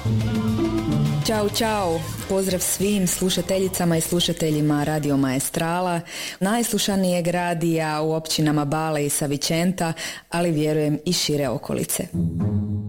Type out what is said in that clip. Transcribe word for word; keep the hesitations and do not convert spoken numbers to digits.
Ćao, čao. Pozdrav svim slušateljicama i slušateljima Radio Maestrala, najslušanijeg radija u općinama Bale i Savicenta, ali vjerujem i šire okolice.